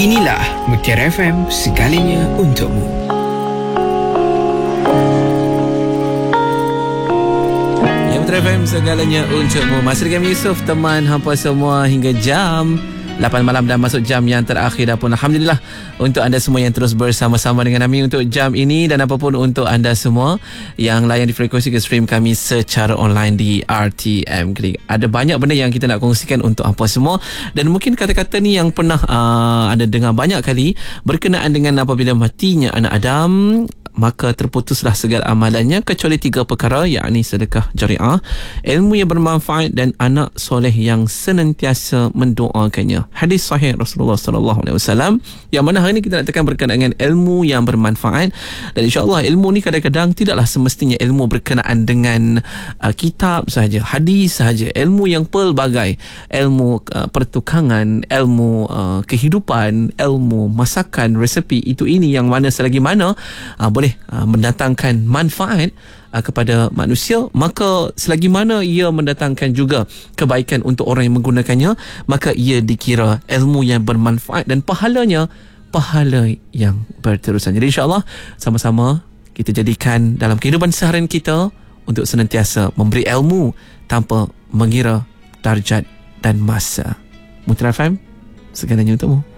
Inilah Mutiara FM, segalanya untukmu. Ya, Mutiara FM, segalanya untukmu. Masih dengan Yusof, teman hampa semua hingga jam 8 malam dan masuk jam yang terakhir dah pun. Alhamdulillah untuk anda semua yang terus bersama-sama dengan kami untuk jam ini, dan apapun untuk anda semua yang layan di frekuensi ke stream kami secara online di RTM Klik. Ada banyak benda yang kita nak kongsikan untuk apa semua, dan mungkin kata-kata ni yang pernah anda dengar banyak kali berkenaan dengan apabila matinya anak Adam, maka terputuslah segala amalannya kecuali 3 perkara, yakni sedekah jariah, ilmu yang bermanfaat, dan anak soleh yang senantiasa mendoakannya. Hadis sahih Rasulullah sallallahu alaihi wasallam, yang mana hari ini kita nak tekan berkenaan dengan ilmu yang bermanfaat. Dan insya-Allah ilmu ni kadang-kadang tidaklah semestinya ilmu berkenaan dengan kitab sahaja, hadis sahaja. Ilmu yang pelbagai, ilmu pertukangan, ilmu kehidupan, ilmu masakan, resepi, itu ini yang mana selagi mana boleh mendatangkan manfaat kepada manusia, maka selagi mana ia mendatangkan juga kebaikan untuk orang yang menggunakannya, maka ia dikira ilmu yang bermanfaat dan pahalanya pahala yang berterusan. Jadi insya-Allah sama-sama kita jadikan dalam kehidupan seharian kita untuk senantiasa memberi ilmu tanpa mengira darjat dan masa. Mutiara FM, segalanya untukmu.